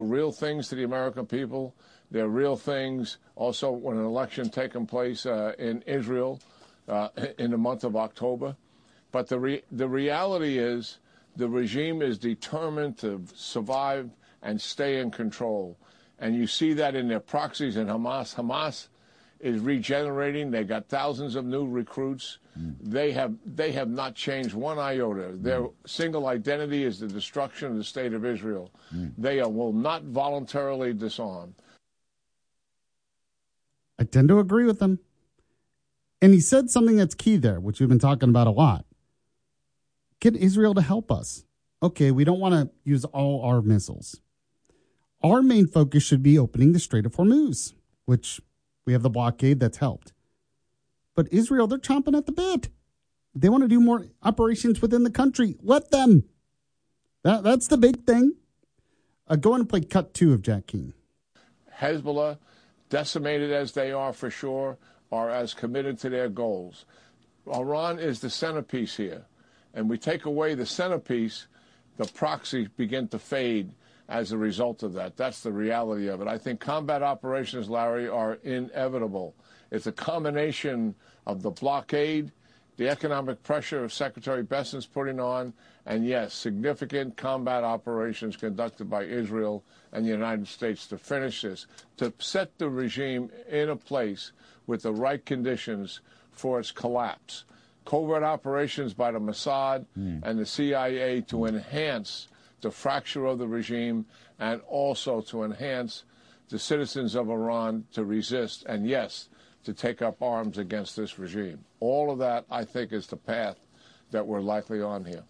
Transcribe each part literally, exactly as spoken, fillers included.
real things to the American people. There are real things also when an election taking place uh, in Israel uh, in the month of October. But the re- the reality is the regime is determined to survive and stay in control. And you see that in their proxies in Hamas. Hamas is regenerating. They got thousands of new recruits. Mm. They have they have not changed one iota. Mm. Their single identity is the destruction of the state of Israel. Mm. They are, will not voluntarily disarm. I tend to agree with them. And he said something that's key there, which we've been talking about a lot. Get Israel to help us. Okay, we don't want to use all our missiles. Our main focus should be opening the Strait of Hormuz, which we have the blockade that's helped. But Israel, they're chomping at the bit. They want to do more operations within the country. Let them. That, that's the big thing. Uh, go on and play cut two of Jack Keane. Hezbollah, decimated as they are for sure, are as committed to their goals. Iran is the centerpiece here. And we take away the centerpiece, the proxies begin to fade as a result of that. That's the reality of it. I think combat operations, Larry, are inevitable. It's a combination of the blockade, the economic pressure of Secretary Bessent's putting on, and yes, significant combat operations conducted by Israel and the United States to finish this, to set the regime in a place with the right conditions for its collapse. Covert operations by the Mossad mm. and the C I A to enhance the fracture of the regime and also to enhance the citizens of Iran to resist and, yes, to take up arms against this regime. All of that, I think, is the path that we're likely on here.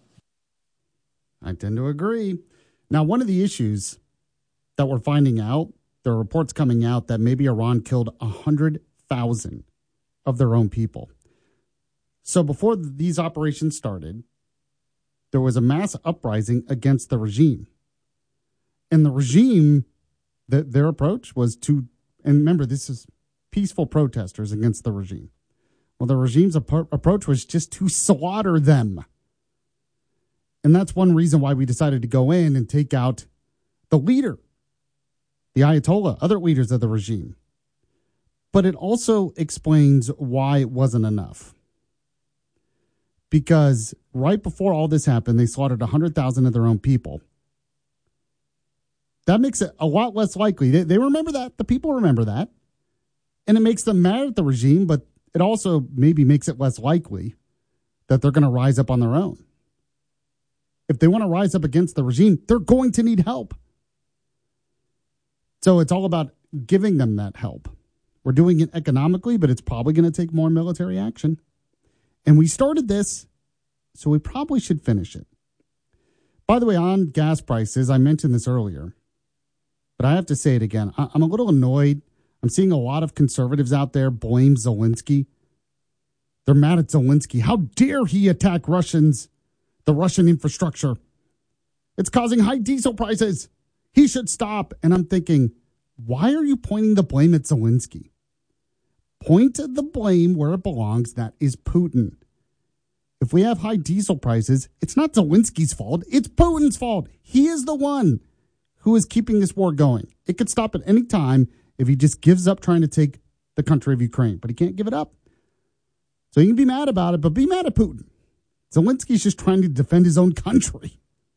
I tend to agree. Now, one of the issues that we're finding out, there are reports coming out that maybe Iran killed one hundred thousand of their own people. So before these operations started, there was a mass uprising against the regime. And the regime, the, their approach was to, and remember, this is peaceful protesters against the regime. Well, the regime's ap- approach was just to slaughter them. And that's one reason why we decided to go in and take out the leader, the Ayatollah, other leaders of the regime. But it also explains why it wasn't enough. Because right before all this happened, they slaughtered one hundred thousand of their own people. That makes it a lot less likely. They, they remember that. The people remember that. And it makes them mad at the regime, but it also maybe makes it less likely that they're going to rise up on their own. If they want to rise up against the regime, they're going to need help. So it's all about giving them that help. We're doing it economically, but it's probably going to take more military action. And we started this, so we probably should finish it. By the way, on gas prices, I mentioned this earlier, but I have to say it again. I'm a little annoyed. I'm seeing a lot of conservatives out there blame Zelensky. They're mad at Zelensky. How dare he attack Russians, the Russian infrastructure? It's causing high diesel prices. He should stop. And I'm thinking, why are you pointing the blame at Zelensky? Point the blame where it belongs. That is Putin. If we have high diesel prices, it's not Zelensky's fault. It's Putin's fault. He is the one who is keeping this war going. It could stop at any time if he just gives up trying to take the country of Ukraine. But he can't give it up. So you can be mad about it, but be mad at Putin. Zelensky's just trying to defend his own country.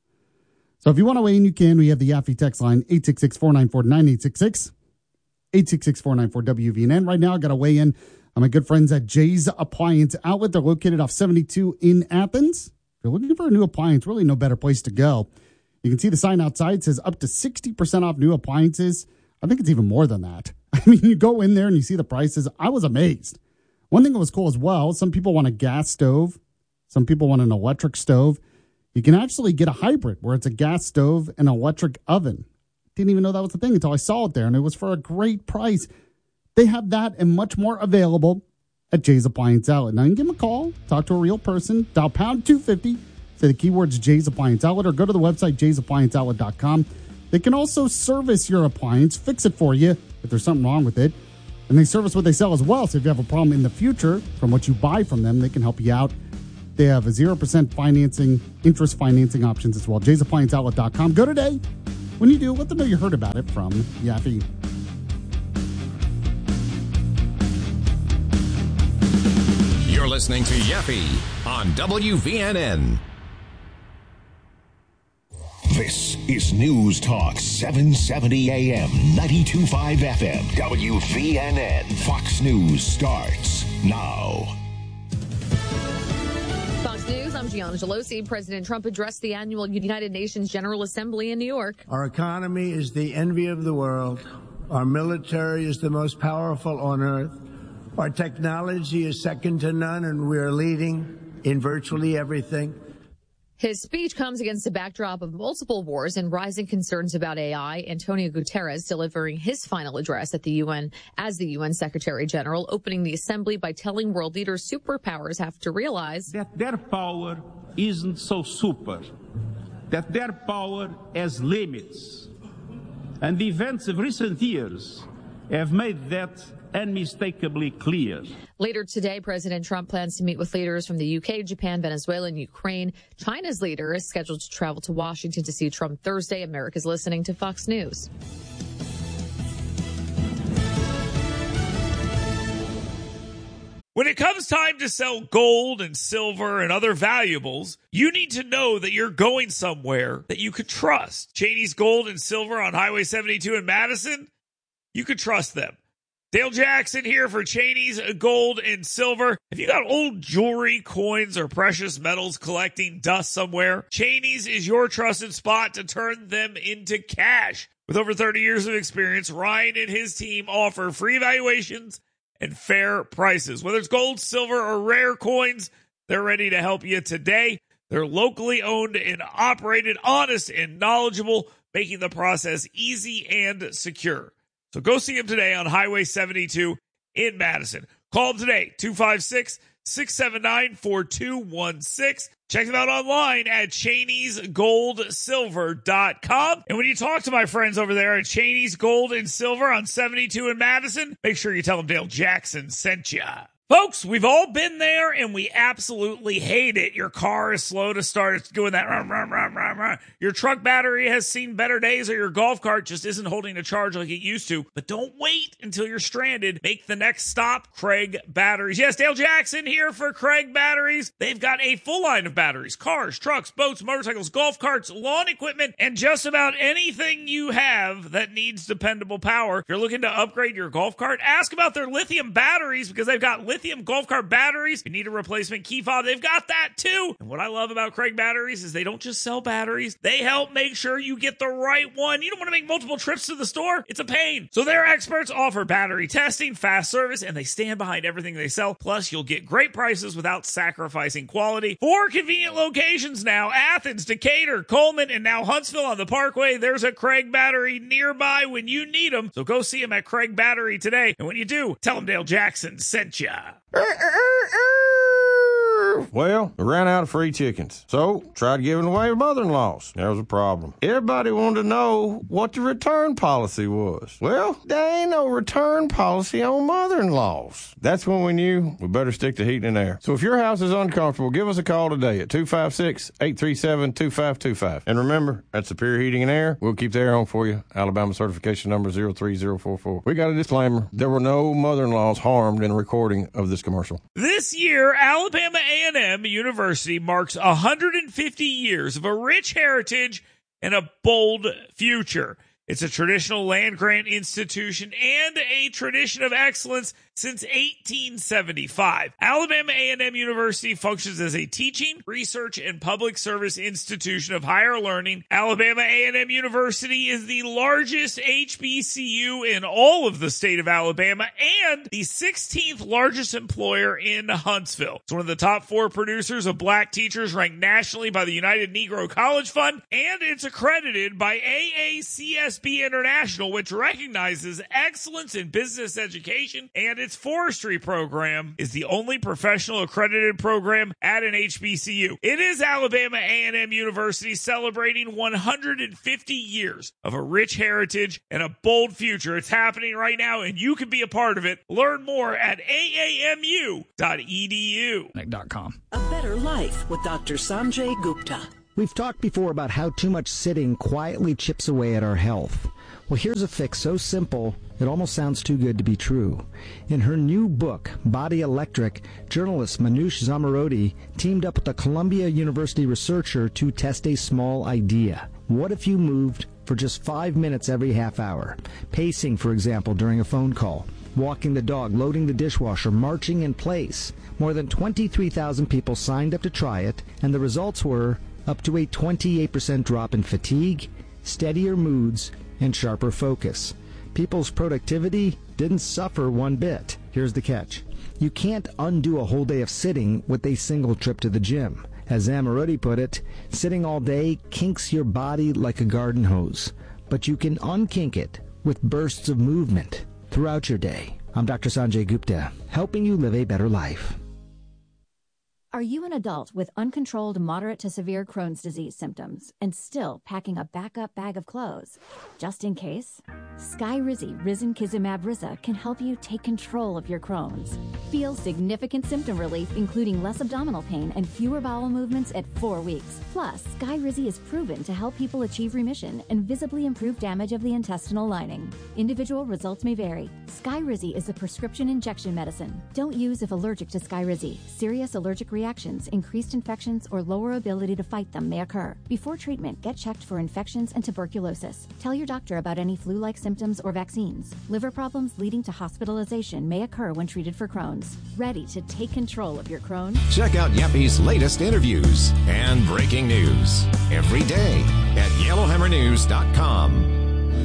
So if you want to weigh in, you can. We have the Yaffe text line, eight six six, four nine four, nine eight six six. eight six six, four nine four, W V N N. Right now, I got to weigh in on my good friends at Jay's Appliance Outlet. They're located off seventy-two in Athens. If you're looking for a new appliance, really no better place to go. You can see the sign outside. It says up to sixty percent off new appliances. I think it's even more than that. I mean, you go in there and you see the prices. I was amazed. One thing that was cool as well, some people want a gas stove. Some people want an electric stove. You can actually get a hybrid where it's a gas stove and an electric oven. Didn't even know that was the thing until I saw it there, and it was for a great price. They have that and much more available at Jay's Appliance Outlet. Now, you can give them a call, talk to a real person, dial pound two fifty, say the keywords Jay's Appliance Outlet, or go to the website jays appliance outlet dot com. They can also service your appliance, fix it for you if there's something wrong with it, and they service what they sell as well. So if you have a problem in the future from what you buy from them, they can help you out. They have a zero percent financing, interest financing options as well. jays appliance outlet dot com. Go today. When you do, let them know you heard about it from Yaffe. You're listening to Yaffe on W V N N. This is News Talk seven seventy A M, ninety-two point five F M, W V N N. Fox News starts now. Fox News, I'm Gianna Gelosi. President Trump addressed the annual United Nations General Assembly in New York. Our economy is the envy of the world. Our military is the most powerful on earth. Our technology is second to none, and we are leading in virtually everything. His speech comes against a backdrop of multiple wars and rising concerns about A I. Antonio Guterres delivering his final address at the U N as the U N Secretary General, opening the assembly by telling world leaders superpowers have to realize that their power isn't so super, that their power has limits. And the events of recent years have made that unmistakably clear. Later today, President Trump plans to meet with leaders from the U K, Japan, Venezuela, and Ukraine. China's leader is scheduled to travel to Washington to see Trump Thursday. America's listening to Fox News. When it comes time to sell gold and silver and other valuables, you need to know that you're going somewhere that you could trust. Cheney's Gold and Silver on Highway seventy-two in Madison, you could trust them. Dale Jackson here for Cheney's Gold and Silver. If you got old jewelry, coins, or precious metals collecting dust somewhere, Cheney's is your trusted spot to turn them into cash. With over thirty years of experience, Ryan and his team offer free evaluations and fair prices. Whether it's gold, silver, or rare coins, they're ready to help you today. They're locally owned and operated, honest and knowledgeable, making the process easy and secure. So go see him today on Highway seventy-two in Madison. Call him today, two five six, six seven nine, four two one six. Check them out online at Cheneys Gold Silver dot com. And when you talk to my friends over there at Cheney's Gold and Silver on seventy-two in Madison, make sure you tell them Dale Jackson sent ya. Folks, we've all been there, and we absolutely hate it. Your car is slow to start. It's doing that. Rah, rah, rah, rah, rah. Your truck battery has seen better days, or your golf cart just isn't holding a charge like it used to. But don't wait until you're stranded. Make the next stop, Craig Batteries. Yes, Dale Jackson here for Craig Batteries. They've got a full line of batteries. Cars, trucks, boats, motorcycles, golf carts, lawn equipment, and just about anything you have that needs dependable power. If you're looking to upgrade your golf cart, ask about their lithium batteries, because they've got lithium Lithium golf cart batteries. If you need a replacement key fob, they've got that too. And what I love about Craig Batteries is they don't just sell batteries. They help make sure you get the right one. You don't want to make multiple trips to the store. It's a pain. So their experts offer battery testing, fast service, and they stand behind everything they sell. Plus, you'll get great prices without sacrificing quality. Four convenient locations now: Athens, Decatur, Coleman, and now Huntsville on the Parkway. There's a Craig Battery nearby when you need them. So go see them at Craig Battery today. And when you do, tell them Dale Jackson sent ya. Well, we ran out of free chickens, so tried giving away mother-in-laws. There was a problem. Everybody wanted to know what the return policy was. Well, there ain't no return policy on mother-in-laws. That's when we knew we better stick to heating and air. So if your house is uncomfortable, give us a call today at two five six, eight three seven, two five two five. And remember, at Superior Heating and Air, we'll keep the air on for you. Alabama certification number zero three zero four four. We got a disclaimer. There were no mother-in-laws harmed in a recording of this commercial. This year, Alabama A and M University marks one hundred fifty years of a rich heritage and a bold future. It's a traditional land-grant institution and a tradition of excellence since eighteen seventy-five. Alabama A and M University functions as a teaching, research, and public service institution of higher learning. Alabama A and M University is the largest H B C U in all of the state of Alabama and the sixteenth largest employer in Huntsville. It's one of the top four producers of black teachers, ranked nationally by the United Negro College Fund, and it's accredited by A A C S B International, which recognizes excellence in business education, and its forestry program is the only professional accredited program at an H B C U. It is Alabama A and M University celebrating one hundred fifty years of a rich heritage and a bold future. It's happening right now, and you can be a part of it. Learn more at A A M U dot E D U. A better life with Doctor Sanjay Gupta. We've talked before about how too much sitting quietly chips away at our health. Well, here's a fix so simple, it almost sounds too good to be true. In her new book, Body Electric, journalist Manoush Zomorodi teamed up with a Columbia University researcher to test a small idea. What if you moved for just five minutes every half hour? Pacing, for example, during a phone call. Walking the dog, loading the dishwasher, marching in place. More than twenty-three thousand people signed up to try it, and the results were up to a twenty-eight percent drop in fatigue, steadier moods, and sharper focus. People's productivity didn't suffer one bit. Here's the catch. You can't undo a whole day of sitting with a single trip to the gym. As Zamorodi put it, sitting all day kinks your body like a garden hose. But you can unkink it with bursts of movement throughout your day. I'm Doctor Sanjay Gupta, helping you live a better life. Are you an adult with uncontrolled moderate to severe Crohn's disease symptoms and still packing a backup bag of clothes? Just in case? Skyrizi Risankizumab Riza can help you take control of your Crohn's. Feel significant symptom relief, including less abdominal pain and fewer bowel movements at four weeks. Plus, Skyrizi is proven to help people achieve remission and visibly improve damage of the intestinal lining. Individual results may vary. Skyrizi is a prescription injection medicine. Don't use if allergic to Skyrizi. Serious allergic reactions Reactions, increased infections, or lower ability to fight them may occur. Before treatment, get checked for infections and tuberculosis. Tell your doctor about any flu-like symptoms or vaccines. Liver problems leading to hospitalization may occur when treated for Crohn's. Ready to take control of your Crohn's? Check out Yappy's latest interviews and breaking news every day at yellowhammer news dot com.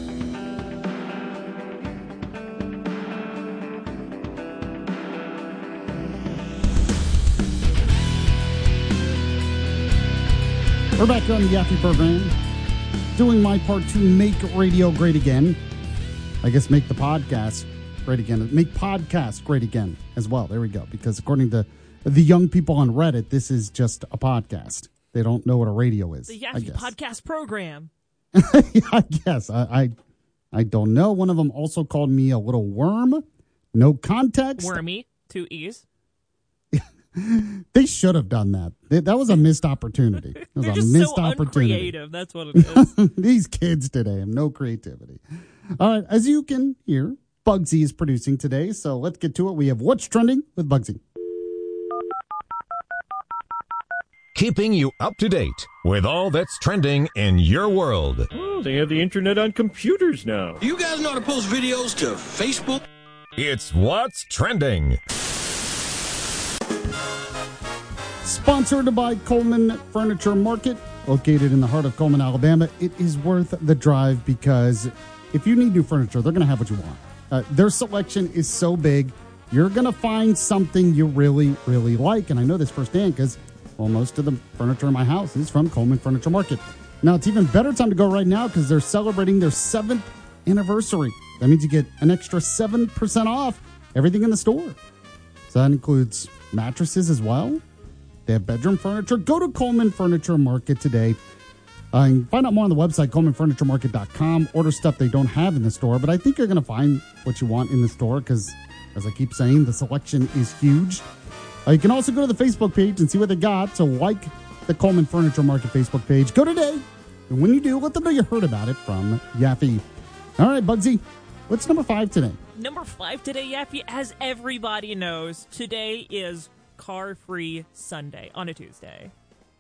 We're back here on the Yaffee program, doing my part to make radio great again. I guess make the podcast great again. Make podcasts great again as well. There we go. Because according to the young people on Reddit, this is just a podcast. They don't know what a radio is. The Yaffee podcast program. Yeah, I guess. I, I I don't know. One of them also called me a little worm. No context. Wormy. Two E's. They should have done that. That was a missed opportunity. It was They're a just missed so opportunity. uncreative. That's what it is. These kids today have no creativity. All right, as you can hear, Bugsy is producing today, so let's get to it. We have What's Trending with Bugsy. Keeping you up to date with all that's trending in your world. Oh, they have the internet on computers now. You guys know how to post videos to Facebook? It's What's Trending. Sponsored by Coleman Furniture Market, located in the heart of Coleman, Alabama. It is worth the drive because if you need new furniture, they're going to have what you want. Uh, their selection is so big, you're going to find something you really, really like. And I know this firsthand because, well, most of the furniture in my house is from Coleman Furniture Market. Now, it's even better time to go right now because they're celebrating their seventh anniversary. That means you get an extra seven percent off everything in the store. So that includes mattresses as well. They have bedroom furniture. Go to Coleman Furniture Market today. Uh, and find out more on the website, coleman furniture market dot com. Order stuff they don't have in the store, but I think you're going to find what you want in the store because, as I keep saying, the selection is huge. Uh, you can also go to the Facebook page and see what they got. So like the Coleman Furniture Market Facebook page. Go today. And when you do, let them know you heard about it from Yaffee. All right, Bugsy, what's number five today? Number five today, Yaffee, as everybody knows, today is Car-Free Sunday on a Tuesday.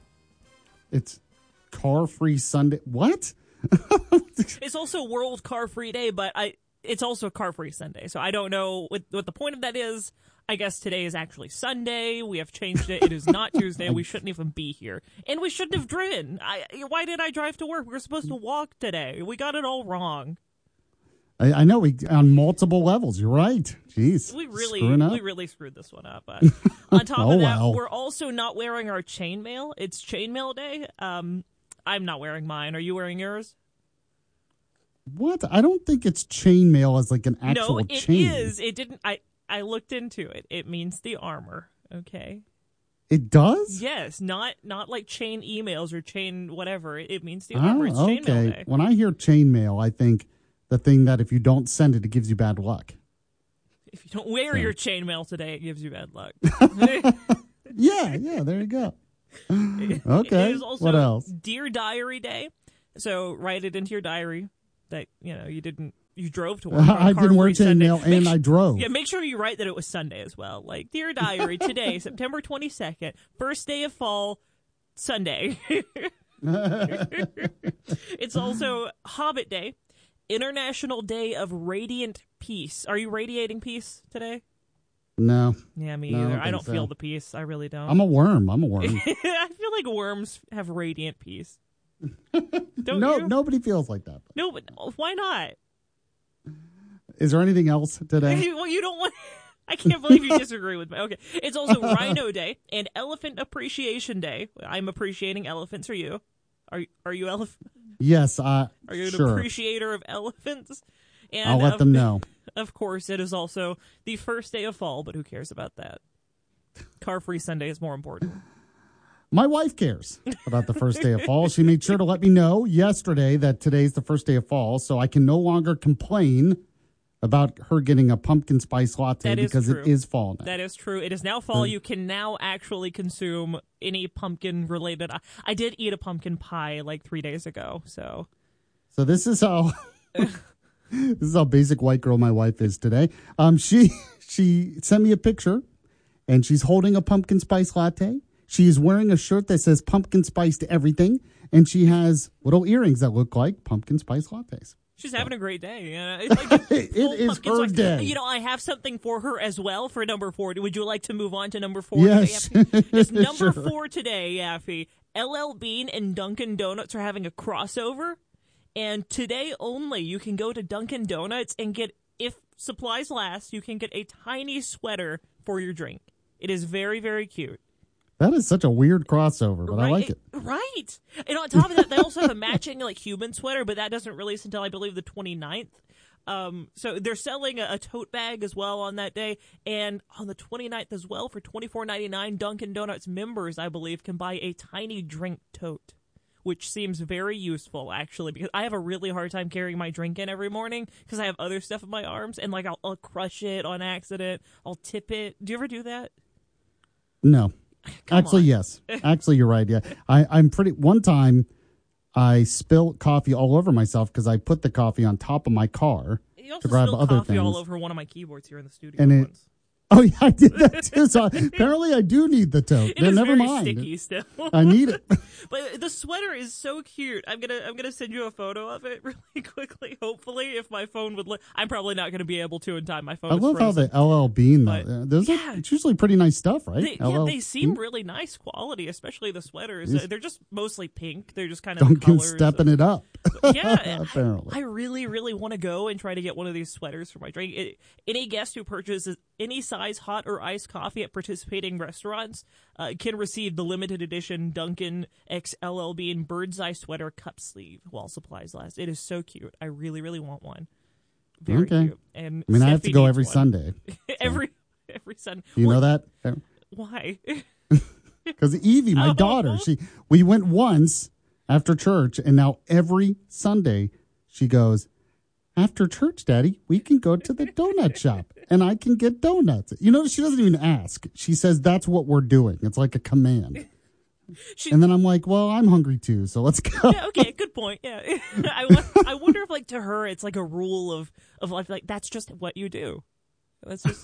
It's Car-Free Sunday. What? It's also World Car-Free Day, but I it's also Car-Free Sunday. So I don't know what, what the point of that is. I guess today is actually Sunday. We have changed it. It is not Tuesday. We shouldn't even be here. And we shouldn't have driven. I, why did I drive to work? We were supposed to walk today. We got it all wrong. I, I know we on multiple levels. You're right. Jeez, we really, we really screwed this one up. But on top oh, of that, wow. we're also not wearing our chainmail. It's chainmail day. Um, I'm not wearing mine. Are you wearing yours? What? I don't think it's chainmail as like an actual no, it chain. is. It didn't. I I looked into it. It means the armor. Okay. It does? Yes, not not like chain emails or chain whatever. It, it means the Oh, armor. It's chainmail okay. day. When I hear chainmail, I think the thing that if you don't send it, it gives you bad luck. If you don't wear So. your chainmail today, it gives you bad luck. Yeah, yeah, there you go. Okay. It is also What else? Dear Diary Day. So write it into your diary that, you know, you didn't, you drove to work. on I didn't work Sunday. chainmail and Make I drove. Yeah, make sure you write that it was Sunday as well. Like, Dear Diary, today, September twenty-second, first day of fall, Sunday. It's also Hobbit Day, International Day of Radiant Peace. Are you radiating peace today? No. Yeah, me No, I either. don't I think don't so. feel the peace. I really don't. I'm a worm. I'm a worm. I feel like worms have radiant peace. Don't no, you? Nobody feels like that. No, but why not? Is there anything else today? Well, you don't want. I can't believe you disagree with me. Okay, it's also Rhino Day and Elephant Appreciation Day. I'm appreciating elephants. Are you? Are are you elephant? Yes, uh, Are you an sure. appreciator of elephants? And I'll let of, them know. Of course, it is also the first day of fall, but who cares about that? Car-free Sunday is more important. My wife cares about the first day of fall. She made sure to let me know yesterday that today's the first day of fall, so I can no longer complain about her getting a pumpkin spice latte That is because true. it is fall now. That is true. It is now fall. Mm. You can now actually consume any pumpkin-related. I, I did eat a pumpkin pie like three days ago, so. So this is how this is how basic white girl my wife is today. Um, she she sent me a picture, and she's holding a pumpkin spice latte. She is wearing a shirt that says pumpkin spice to everything, and she has little earrings that look like pumpkin spice lattes. She's having a great day. Yeah, it's like It is pumpkin her spice. day. You know, I have something for her as well for number four. Would you like to move on to number four? Yes. Today, Yaffee? It's number Sure. four today, Yaffee. L L Bean and Dunkin' Donuts are having a crossover. And today only, you can go to Dunkin' Donuts and get, if supplies last, you can get a tiny sweater for your drink. It is very, very cute. That is such a weird crossover, but right, I like it. Right. And on top of that, they also have a matching like human sweater, but that doesn't release until I believe the twenty-ninth. Um, so they're selling a, a tote bag as well on that day. And on the twenty-ninth as well, for twenty-four ninety-nine, Dunkin' Donuts members, I believe, can buy a tiny drink tote, which seems very useful, actually, because I have a really hard time carrying my drink in every morning because I have other stuff in my arms, and like I'll, I'll crush it on accident. I'll tip it. Do you ever do that? No. Come Actually, on. yes. Actually, you're right. Yeah, I, I'm pretty. One time, I spilled coffee all over myself because I put the coffee on top of my car You also to grab spilled other coffee things. all over one of my keyboards here in the studio and it, once. oh yeah, I did that too. So apparently, I do need the tote. It is Never very mind. sticky still. I need it. But the sweater is so cute. I'm gonna I'm gonna send you a photo of it really quickly. Hopefully, if my phone would. Li- I'm probably not gonna be able to in time. My phone. I is love how frozen. the L L Bean though. But, uh, Those are, yeah. it's usually pretty nice stuff, right? They, yeah, L L they seem Bean? really nice quality, especially the sweaters. Yes. Uh, They're just mostly pink. They're just kind of Duncan colors. stepping it up. Yeah, apparently. I, I really, really want to go and try to get one of these sweaters for my drink. It, any guest who purchases any size hot or iced coffee at participating restaurants uh, can receive the limited edition Dunkin' X L L Bean Bird's Eye Sweater cup sleeve while supplies last. It is so cute. I really, really want one. Very okay. cute. And I mean, I have Steffi to go needs every one. Sunday. every every Sunday. Do you Well, know that? Why? Because Evie, my Oh. daughter, she we went once after church, and now every Sunday she goes, after church, Daddy, we can go to the donut shop, and I can get donuts. You know, she doesn't even ask. She says that's what we're doing. It's like a command. She- and then I'm like, well, I'm hungry too, so let's go. Yeah, okay, good point. Yeah, I, wo- I wonder if like to her it's like a rule of of life. Like that's just what you do. That's just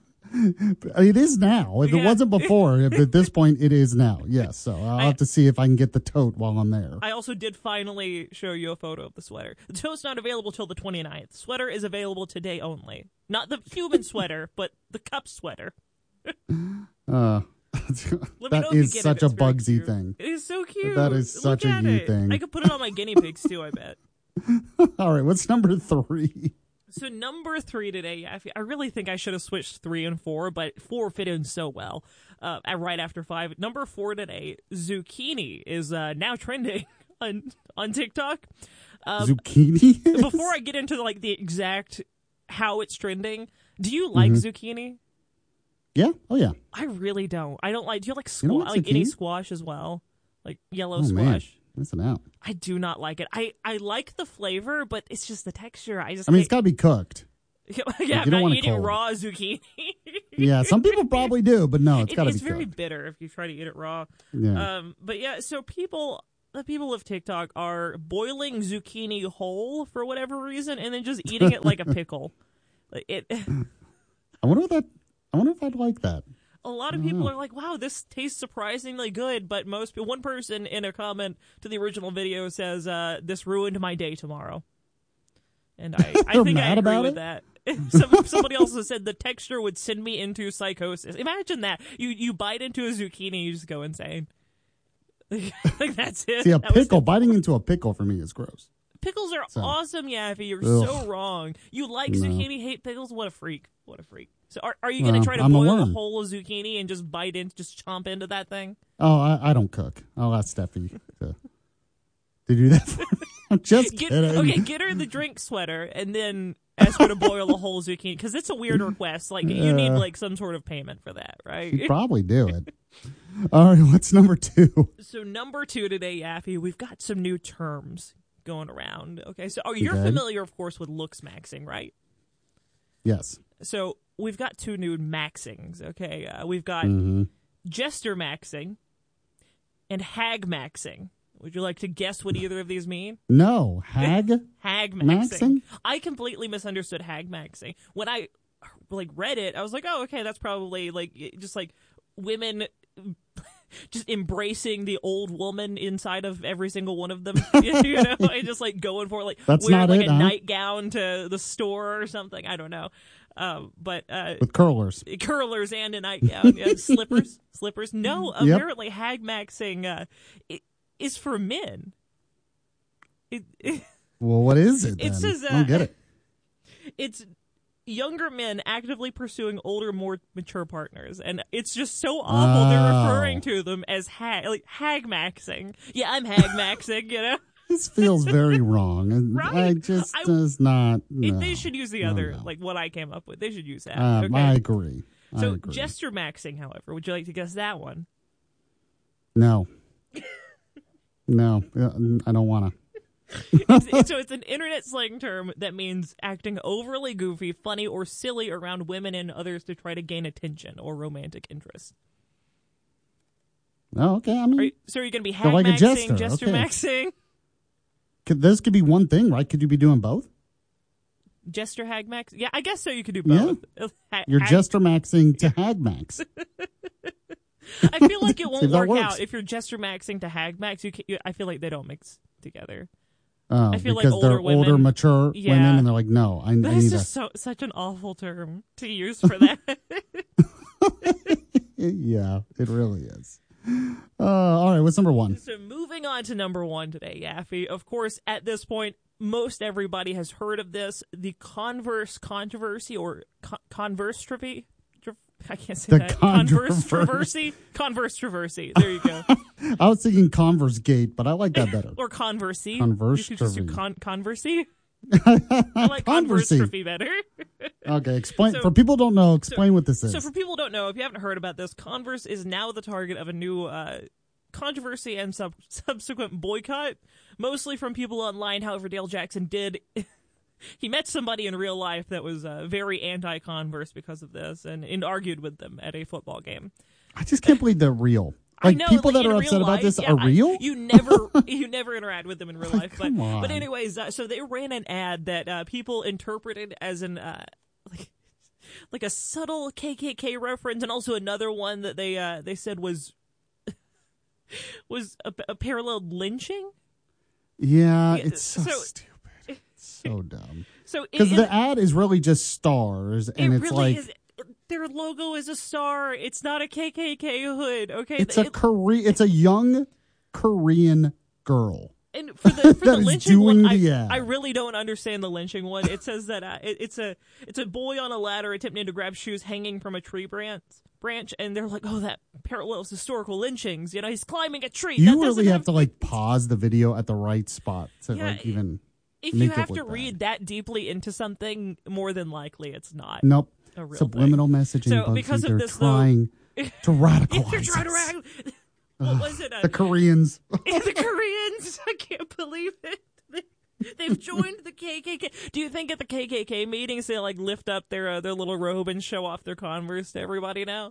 It is now. If it Yeah. wasn't before, but at this point, it is now. Yes, so I'll I- have to see if I can get the tote while I'm there. I also did finally show you a photo of the sweater. The tote's not available till the twenty-ninth. The sweater is available today only. Not the human sweater, but the cup sweater. Uh, Let me know that if you is get it. such a It's very Bugsy cute. thing. It is so cute. That is Look such a at you it. thing. I could put it on my guinea pigs too, I bet. All right, what's number three? So number three today, yeah, I really think I should have switched three and four, but four fit in so well. Uh, right after five, number four today, zucchini is uh, now trending on on TikTok. Um, Zucchini? is? Before I get into like the exact how it's trending, do you like Mhm. zucchini? Yeah. Oh, yeah. I really don't. I don't like. Do you like You don't squash? like Like any zucchini? squash as well, like yellow Oh, man. squash. Listen out. I do not like it. I, I like the flavor, but it's just the texture. I just I mean, it's can't- got to be cooked. yeah, you I'm don't not want it eating cold. raw zucchini. Yeah, some people probably do, but no, it's it, got to be It's very cooked. bitter if you try to eat it raw. Yeah. Um, but yeah, so people, the people of TikTok are boiling zucchini whole for whatever reason, and then just eating it like a pickle. Like it. I wonder what that. I wonder if I'd like that. A lot of I don't people know. are like, "Wow, this tastes surprisingly good," but most one person in a comment to the original video says, uh, "This ruined my day tomorrow," and I, I They're think I mad agree about with it? that. Some, somebody also said the texture would send me into psychosis. Imagine that you you bite into a zucchini, you just go insane. Like that's it. See, a That was pickle, it. biting into a pickle for me is gross. Pickles are So. awesome, Yaffy. You're Ugh. so wrong. You like No. zucchini, hate pickles. What a freak! What a freak! So, are are you going to Well, try to I'm a boil a worm. whole zucchini and just bite in, just chomp into that thing? Oh, I, I don't cook. I'll ask Steffi to, to do that for me. I'm just Get, kidding. okay, get her the drink sweater and then ask her to boil a whole zucchini because it's a weird request. Like you need Uh, like some sort of payment for that, right? She'd probably do it. All right, what's number two? So number two today, Yaffy, we've got some new terms going around. Okay, so oh, you're Okay. familiar, of course, with looks maxing, right? Yes. So we've got two new maxings. Okay, uh, we've got Mhm. jester maxing and hag maxing. Would you like to guess what either of these mean? No. Hag? Hag maxing. Maxing? I completely misunderstood hag maxing. When I like read it, I was like, "Oh, okay, that's probably like just like women just embracing the old woman inside of every single one of them." You know, and just like going for like That's wearing not like it, a huh? nightgown to the store or something. I don't know. Um, but uh, With curlers. curlers and a nightgown, yeah, slippers, slippers. No, Yep. apparently hag maxing uh, i- is for men. It, it, Well, what is it then? It says, I don't uh, get it. it's younger men actively pursuing older, more mature partners, and it's just so awful. They're Oh. referring to them as hag, like hag maxing. Yeah, I'm hag maxing. You know, This feels very wrong. and Right? I just I- does not. It- No. they should use the No, other, no. like what I came up with. They should use that. Um, okay? I agree. I So agree. jester maxing, however, would you like to guess that one? No. No, uh, I don't want to. it's, it's- so it's an internet slang term that means acting overly goofy, funny, or silly around women and others to try to gain attention or romantic interest. Oh, okay. I mean, Are you, so are you going to be So hag like a maxing, jester, jester okay. maxing, could, this could be one thing, right? Could you be doing both? jester hag max? Yeah, I guess so. You could do Yeah. both. Ha- You're hag- jester maxing to hag max. I feel like it See won't if that work works. out if you're jester maxing to hag max. You, can, you I feel like they don't mix together. Oh, I feel like because older they're older, women- mature Yeah. women, and they're like, no, I, I That need is a. just so such an awful term to use for that. Yeah, it really is. Uh, all right, what's number one? So moving on to number one today, Yaffy. Of course, at this point, most everybody has heard of this, the Converse controversy or con- Converse-trophy. I can't say The that. controversy. Converse-traversy? Converse-traversy. There you go. I was thinking Converse Gate, but I like that better. Or Conversey. Converse You could just do trophy. con- Conversey. I like Converse Conversey. trophy better. Okay, explain So- for people who don't know. Explain what this is. So for people who don't know, if you haven't heard about this, Converse is now the target of a new uh, controversy and sub- subsequent boycott, mostly from people online. However, Dale Jackson did... he met somebody in real life that was uh, very anti-Converse because of this and, and argued with them at a football game. I just can't believe they're real. I Like know, people like, that in are real upset about life, this yeah, are I- real. you never, you never interact with them in real life. But, come on. but anyways, uh, so they ran an ad that uh, people interpreted as an uh, like, like a subtle K K K reference, and also another one that they uh, they said was was a, a paralleled lynching. Yeah, Yeah, it's so, so- stupid. It's so dumb. So it- Because it- the ad is really just stars, and it it's really like is. Their logo is a star. It's not a K K K hood. Okay, it's a It- Kore- It's a young Korean girl. And for the for the that is lynching one, doing I, the ad. I really don't understand the lynching one. It says that uh, it, it's a it's a boy on a ladder attempting to grab shoes hanging from a tree branch, branch, and they're like, "Oh, that parallels historical lynchings." You know, he's climbing a tree. You That really doesn't have to like pause the video at the right spot to Yeah, like even. If make you it have look to bad. read that deeply into something, more than likely it's not. Nope. A real Subliminal thing. messaging. So Bugsy. because of They're this, though- trying to radicalize They're trying to us. rag- What was it? Uh, The Koreans. the Koreans. I can't believe it. They've joined the K K K. Do you think at the K K K meetings they like lift up their uh, their little robe and show off their Converse to everybody now?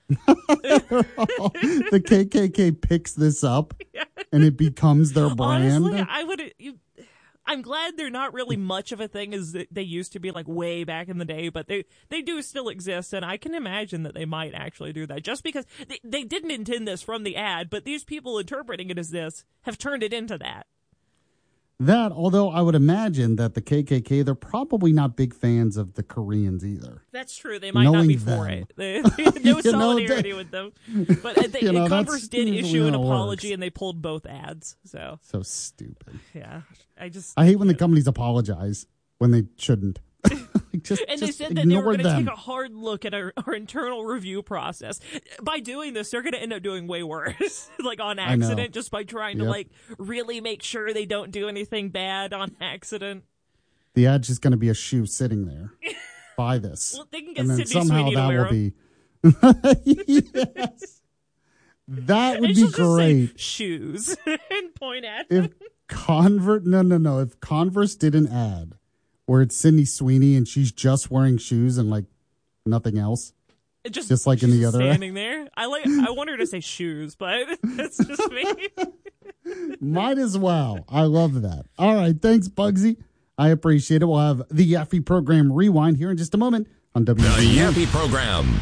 The K K K picks this up yeah. and it becomes their brand. Honestly, I would. You, I'm glad they're not really much of a thing as they used to be, like way back in the day. But they they do still exist, and I can imagine that they might actually do that. Just because they they didn't intend this from the ad, but these people interpreting it as this have turned it into that. That, although I would imagine that the K K K, they're probably not big fans of the Koreans either. That's true. They might Knowing not be them. for it. They, they have no solidarity know, they, with them. But uh, they, you know, Converse did issue an apology, works. and they pulled both ads. So so stupid. Yeah, I just I hate when the companies apologize when they shouldn't. Just, and they just said that they were going to them. take a hard look at our, our internal review process. By doing this, they're going to end up doing way worse, like on accident, just by trying yep. to like really make sure they don't do anything bad on accident. The ad's just going to be a shoe sitting there. Buy this. Well, they can get and then Sydney somehow Sweeney that to wear will be. Yes. That would and be she'll great. Just say shoes and point at if Converse, no, no, no. If Converse did an ad where it's Sydney Sweeney and she's just wearing shoes and like nothing else. Just, just like in the other standing there. I like. I want her to say shoes, but that's just me. Might as well. I love that. All right. Thanks, Bugsy. I appreciate it. We'll have the Yaffee Program Rewind here in just a moment on W V N. The Yaffee Program.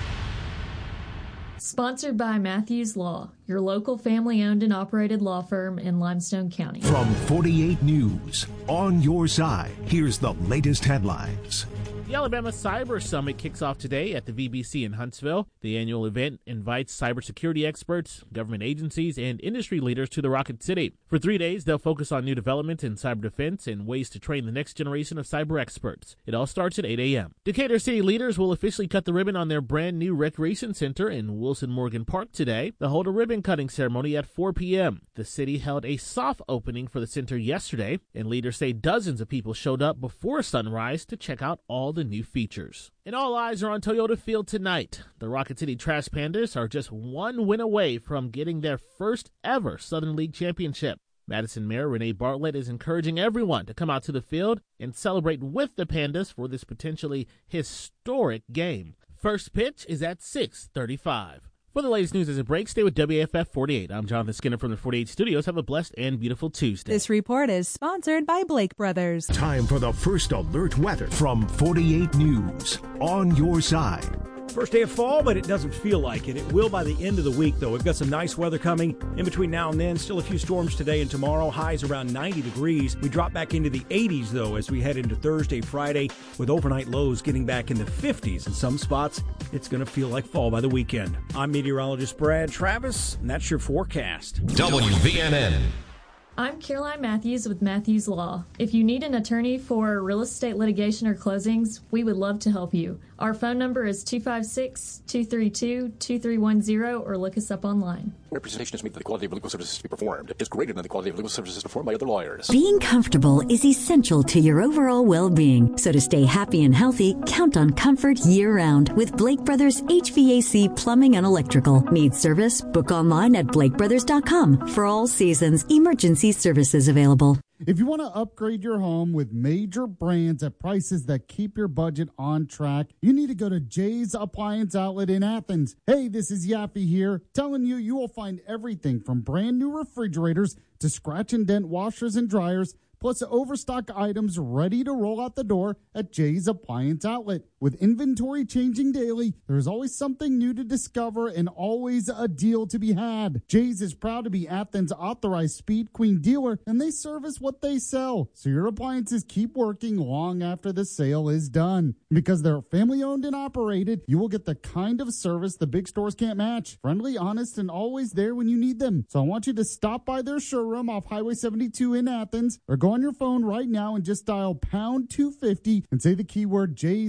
Sponsored by Matthews Law, your local family-owned and operated law firm in Limestone County. From forty-eight News, on your side, here's the latest headlines. The Alabama Cyber Summit kicks off today at the V B C in Huntsville. The annual event invites cybersecurity experts, government agencies, and industry leaders to the Rocket City. For three days, they'll focus on new developments in cyber defense and ways to train the next generation of cyber experts. It all starts at eight a.m. Decatur City leaders will officially cut the ribbon on their brand new recreation center in Wilson Morgan Park today. They'll hold a ribbon-cutting ceremony at four p.m. The city held a soft opening for the center yesterday, and leaders say dozens of people showed up before sunrise to check out all the new features. And all eyes are on Toyota Field tonight. The Rocket City Trash Pandas are just one win away from getting their first ever Southern League championship. Madison Mayor Renee Bartlett is encouraging everyone to come out to the field and celebrate with the Pandas for this potentially historic game. First pitch is at six thirty-five. For the latest news as it breaks, stay with W F F forty-eight. I'm Jonathan Skinner from the forty-eight Studios. Have a blessed and beautiful Tuesday. This report is sponsored by Blake Brothers. Time for the first alert weather from forty-eight News. On your side. First day of fall, but it doesn't feel like it. It will by the end of the week, though. We've got some nice weather coming in between now and then. Still a few storms today and tomorrow. Highs around ninety degrees. We drop back into the eighties, though, as we head into Thursday, Friday, with overnight lows getting back in the fifties. In some spots, it's going to feel like fall by the weekend. I'm meteorologist Brad Travis, and that's your forecast. W V N N. I'm Caroline Matthews with Matthews Law. If you need an attorney for real estate litigation or closings, we would love to help you. Our phone number is two five six, two three two, two three one zero or look us up online. Representation is made that the quality of legal services to be performed is greater than the quality of legal services performed by other lawyers. Being comfortable is essential to your overall well-being. So to stay happy and healthy, count on comfort year-round with Blake Brothers H V A C Plumbing and Electrical. Need service? Book online at blake brothers dot com. For all seasons, emergency services available. If you want to upgrade your home with major brands at prices that keep your budget on track, you need to go to Jay's Appliance Outlet in Athens. Hey, this is Yaffee here, telling you you will find everything from brand new refrigerators to scratch and dent washers and dryers, plus overstock items ready to roll out the door at Jay's Appliance Outlet. With inventory changing daily, there's always something new to discover and always a deal to be had. Jay's is proud to be Athens' authorized Speed Queen dealer, and they service what they sell, so your appliances keep working long after the sale is done. Because they're family-owned and operated, you will get the kind of service the big stores can't match. Friendly, honest, and always there when you need them. So I want you to stop by their showroom off Highway seventy-two in Athens, or go on your phone right now and just dial pound two fifty and say the keyword Jay's Appliance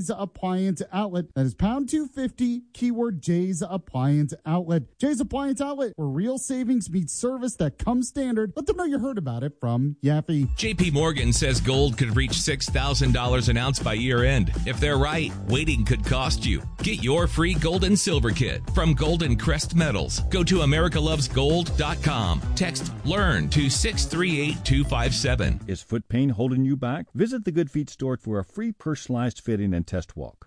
Appliance Outlet. That is pound two fifty, keyword Jay's Appliance Outlet. Jay's Appliance Outlet, where real savings meets service that comes standard. Let them know you heard about it from Yaffe. J P Morgan says gold could reach six thousand dollars an ounce by year end. If they're right, waiting could cost you. Get your free gold and silver kit from Golden Crest Metals. Go to america loves gold dot com. Text LEARN to six three eight two five seven. Is foot pain holding you back? Visit the Good Feet store for a free personalized fitting and test walk.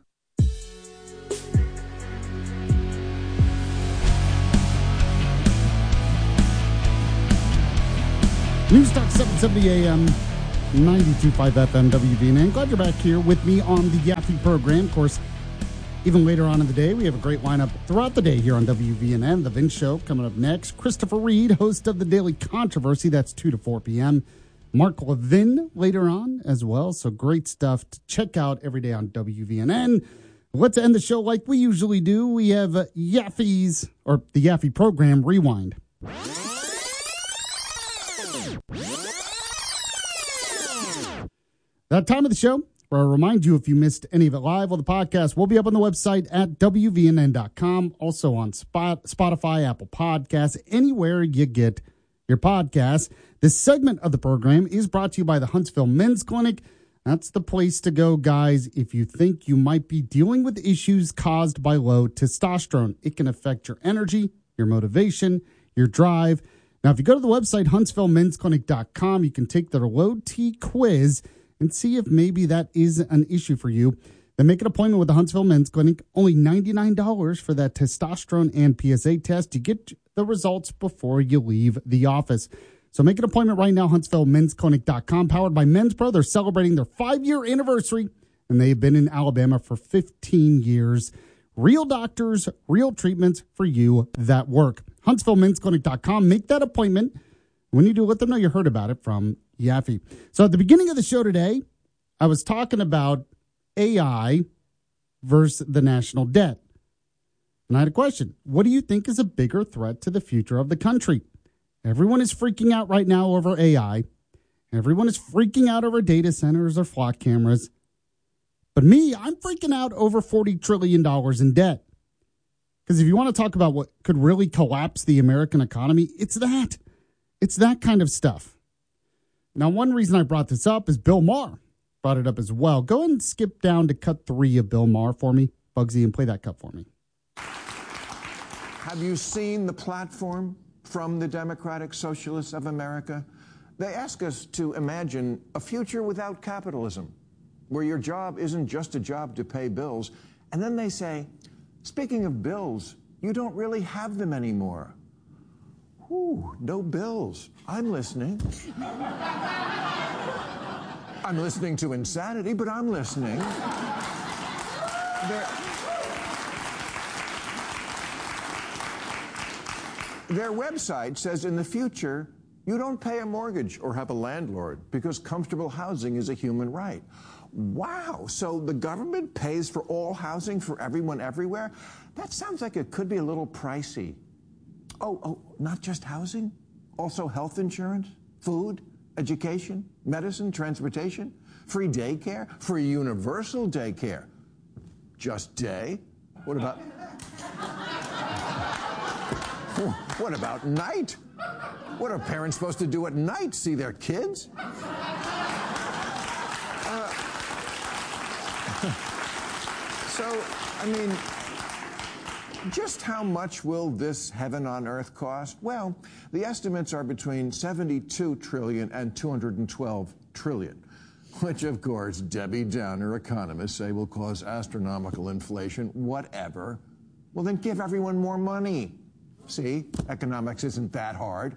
News Talk seven seventy A M, ninety-two point five F M W V N N. Glad you're back here with me on the Yaffe program. Of course, even later on in the day, we have a great lineup throughout the day here on W V N N. The Vince Show coming up next. Christopher Reed, host of the Daily Controversy. That's two to four p.m. Mark Levin later on as well. So great stuff to check out every day on W V N N. Let's end the show like we usually do. We have uh, Yaffe's, or the Yaffe program, Rewind. That time of the show, where I remind you if you missed any of it live, well, the podcast will be up on the website at W V N N dot com, also on Spot, Spotify, Apple Podcasts, anywhere you get your podcasts. This segment of the program is brought to you by the Huntsville Men's Clinic. That's the place to go, guys, if you think you might be dealing with issues caused by low testosterone. It can affect your energy, your motivation, your drive. Now, if you go to the website, huntsville men's clinic dot com, you can take their low T quiz and see if maybe that is an issue for you. Then make an appointment with the Huntsville Men's Clinic. Only ninety-nine dollars for that testosterone and P S A test. You get the results before you leave the office. So make an appointment right now, huntsville men's clinic dot com, powered by Men's Pro. They're celebrating their five-year anniversary, and they've been in Alabama for fifteen years. Real doctors, real treatments for you that work. huntsville men's clinic dot com. Make that appointment. When you do, let them know you heard about it from Yaffe. So at the beginning of the show today, I was talking about A I versus the national debt. And I had a question. What do you think is a bigger threat to the future of the country? Everyone is freaking out right now over A I. Everyone is freaking out over data centers or flock cameras. But me, I'm freaking out over forty trillion dollars in debt. Because if you want to talk about what could really collapse the American economy, it's that. It's that kind of stuff. Now, one reason I brought this up is Bill Maher brought it up as well. Go ahead and skip down to cut three of Bill Maher for me, Bugsy, and play that cut for me. Have you seen the platform from the Democratic Socialists of America? They ask us to imagine a future without capitalism, where your job isn't just a job to pay bills. And then they say, speaking of bills, you don't really have them anymore. Whew, no bills. I'm listening. I'm listening to insanity, but I'm listening. Their, their website says in the future, you don't pay a mortgage or have a landlord because comfortable housing is a human right. Wow, so the government pays for all housing for everyone everywhere? That sounds like it could be a little pricey. Oh, oh, not just housing? Also health insurance, food, education, medicine, transportation, free daycare, free universal daycare. Just day? What about... What about night? What are parents supposed to do at night? See their kids? Uh, so, I mean... Just how much will this heaven on earth cost? Well, the estimates are between seventy-two trillion dollars and two hundred twelve trillion dollars, which, of course, Debbie Downer economists say will cause astronomical inflation, whatever. Well, then give everyone more money. See, economics isn't that hard.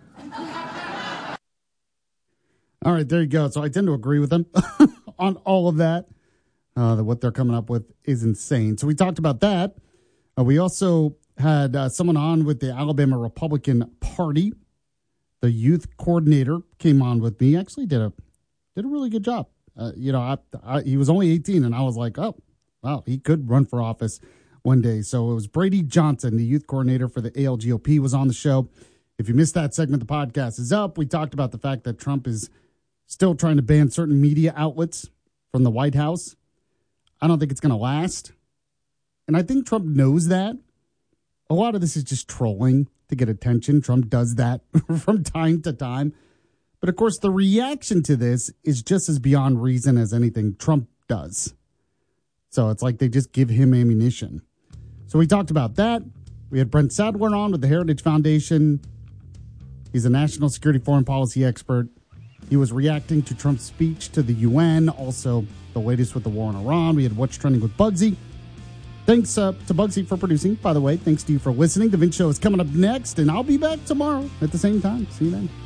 All right, there you go. So I tend to agree with them on all of that. Uh, that what they're coming up with is insane. So we talked about that. Uh, we also had uh, someone on with the Alabama Republican Party. The youth coordinator came on with me. Actually did a did a really good job. Uh, you know, I, I, he was only eighteen, and I was like, oh, wow, he could run for office one day. So it was Brady Johnson, the youth coordinator for the A L G O P, was on the show. If you missed that segment, the podcast is up. We talked about the fact that Trump is still trying to ban certain media outlets from the White House. I don't think it's going to last. And I think Trump knows that. A lot of this is just trolling to get attention. Trump does that from time to time. But of course, the reaction to this is just as beyond reason as anything Trump does. So it's like they just give him ammunition. So we talked about that. We had Brent Sadler on with the Heritage Foundation. He's a national security foreign policy expert. He was reacting to Trump's speech to the U N, also the latest with the war in Iran. We had What's Trending with Bugsy. Thanks uh, to Bugsy for producing. By the way, thanks to you for listening. The Vince Show is coming up next, and I'll be back tomorrow at the same time. See you then.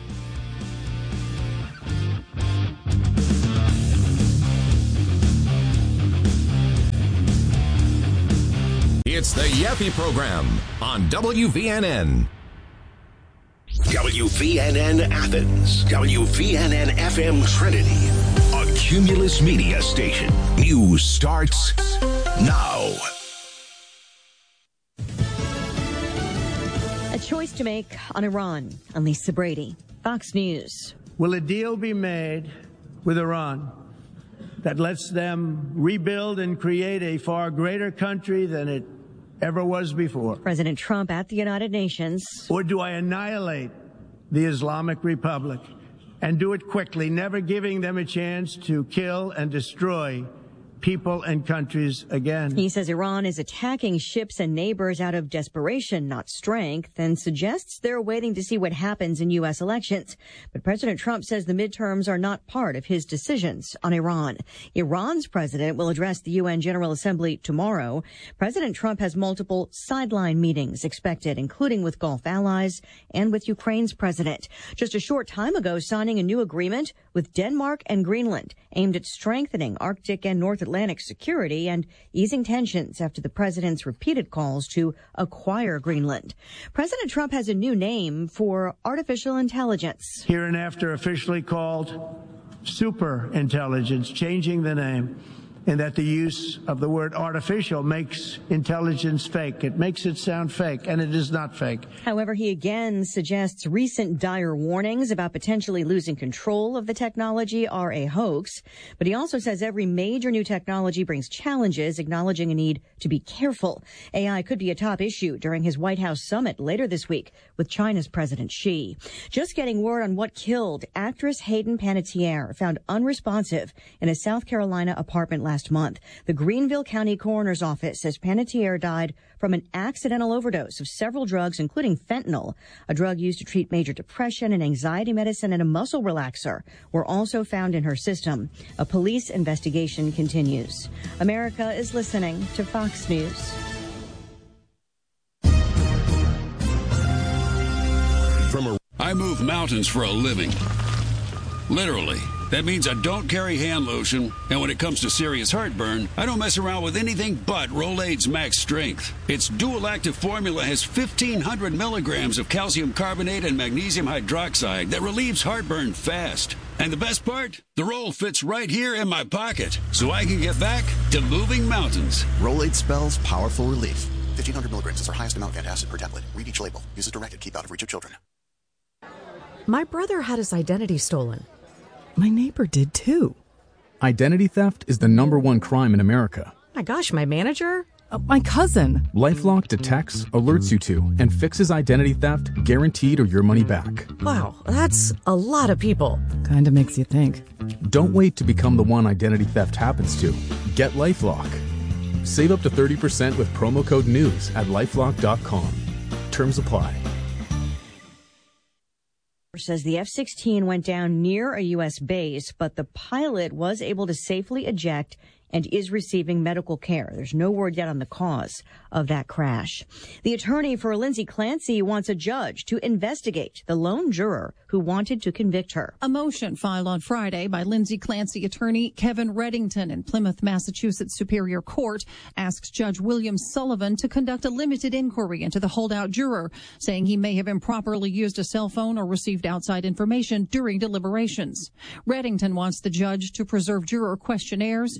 It's the Yappy Program on W V N N. W V N N Athens, W V N N F M Trinity, a Cumulus Media station. News starts now. A choice to make on Iran. I'm Lisa Brady, Fox News. Will a deal be made with Iran that lets them rebuild and create a far greater country than it ever was before? President Trump at the United Nations. Or do I annihilate the Islamic Republic and do it quickly, never giving them a chance to kill and destroy people and countries again? He says Iran is attacking ships and neighbors out of desperation, not strength, and suggests they're waiting to see what happens in U S elections. But President Trump says the midterms are not part of his decisions on Iran. Iran's president will address the U N General Assembly tomorrow. President Trump has multiple sideline meetings expected, including with Gulf allies and with Ukraine's president. Just a short time ago, signing a new agreement with Denmark and Greenland aimed at strengthening Arctic and North Atlantic Atlantic security and easing tensions after the president's repeated calls to acquire Greenland. President Trump has a new name for artificial intelligence. Hereinafter officially called super intelligence, changing the name, and that the use of the word artificial makes intelligence fake. It makes it sound fake, and it is not fake. However, he again suggests recent dire warnings about potentially losing control of the technology are a hoax. But he also says every major new technology brings challenges, acknowledging a need to be careful. A I could be a top issue during his White House summit later this week with China's President Xi. Just getting word on what killed actress Hayden Panettiere, found unresponsive in a South Carolina apartment last Last month. The Greenville County Coroner's Office says Panettiere died from an accidental overdose of several drugs, including fentanyl. A drug used to treat major depression, and anxiety medicine, and a muscle relaxer were also found in her system. A police investigation continues. America is listening to Fox News. From a- I move mountains for a living. Literally. That means I don't carry hand lotion, and when it comes to serious heartburn, I don't mess around with anything but Rolaids Max Strength. Its dual-active formula has fifteen hundred milligrams of calcium carbonate and magnesium hydroxide that relieves heartburn fast. And the best part? The roll fits right here in my pocket, so I can get back to moving mountains. Rolaids spells powerful relief. fifteen hundred milligrams is our highest amount of antacid per tablet. Read each label. Use as directed. Keep out of reach of children. My brother had his identity stolen. My neighbor did too. Identity theft is the number one crime in America. My gosh, my manager? Uh, my cousin. LifeLock detects, alerts you to, and fixes identity theft, guaranteed or your money back. Wow, that's a lot of people. Kinda makes you think. Don't wait to become the one identity theft happens to. Get LifeLock. Save up to thirty percent with promo code NEWS at lifelock dot com. Terms apply. Says the F sixteen went down near a U S base, but the pilot was able to safely eject and is receiving medical care. There's no word yet on the cause of that crash. The attorney for Lindsay Clancy wants a judge to investigate the lone juror who wanted to convict her. A motion filed on Friday by Lindsay Clancy attorney Kevin Reddington in Plymouth, Massachusetts Superior Court asks Judge William Sullivan to conduct a limited inquiry into the holdout juror, saying he may have improperly used a cell phone or received outside information during deliberations. Reddington wants the judge to preserve juror questionnaires, jury notes,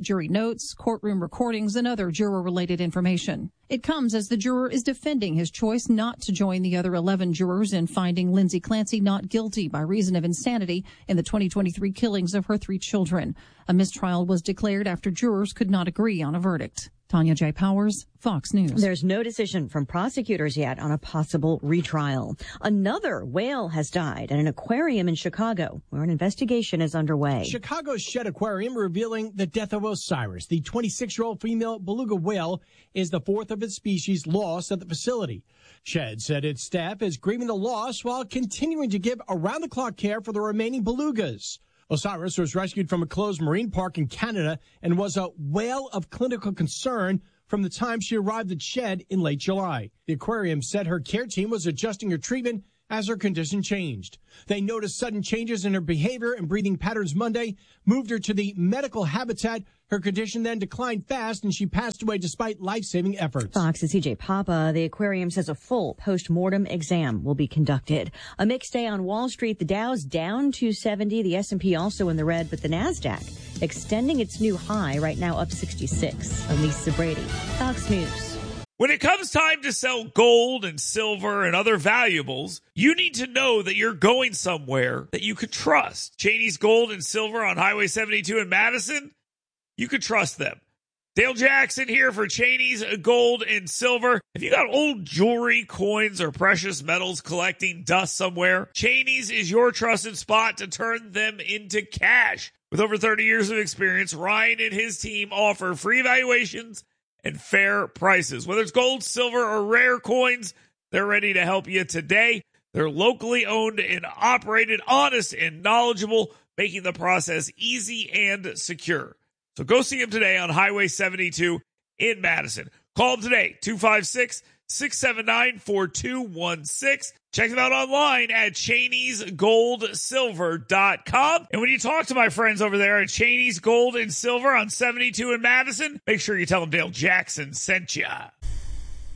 notes, courtroom recordings, and other juror-related information. It comes as the juror is defending his choice not to join the other eleven jurors in finding Lindsay Clancy not guilty by reason of insanity in the twenty twenty-three killings of her three children. A mistrial was declared after jurors could not agree on a verdict. Tanya J. Powers, Fox News. There's no decision from prosecutors yet on a possible retrial. Another whale has died at an aquarium in Chicago, where an investigation is underway. Chicago's Shedd Aquarium revealing the death of Osiris. The twenty-six-year-old female beluga whale is the fourth of its species lost at the facility. Shedd said its staff is grieving the loss while continuing to give around-the-clock care for the remaining belugas. Osiris was rescued from a closed marine park in Canada and was a whale of clinical concern from the time she arrived at Shedd in late July. The aquarium said her care team was adjusting her treatment as her condition changed. They noticed sudden changes in her behavior and breathing patterns Monday, moved her to the medical habitat. Her condition then declined fast, and she passed away despite life-saving efforts. Fox's C J Papa, the aquarium says a full post-mortem exam will be conducted. A mixed day on Wall Street. The Dow's down two seventy, the S and P also in the red, but the NASDAQ extending its new high, right now up sixty-six. Elisa Brady, Fox News. When it comes time to sell gold and silver and other valuables, you need to know that you're going somewhere that you could trust. Cheney's Gold and Silver on Highway seventy-two in Madison, you could trust them. Dale Jackson here for Cheney's Gold and Silver. If you got old jewelry, coins, or precious metals collecting dust somewhere, Cheney's is your trusted spot to turn them into cash. With over thirty years of experience, Ryan and his team offer free evaluations and fair prices. Whether it's gold, silver, or rare coins, they're ready to help you today. They're locally owned and operated, honest and knowledgeable, making the process easy and secure. So go see them today on Highway seventy-two in Madison. Call them today, two five six, six seven nine, four two one six. Check them out online at Cheneys Gold Silver dot com. And when you talk to my friends over there at Cheneys Gold and Silver on seventy-two in Madison, make sure you tell them Dale Jackson sent you.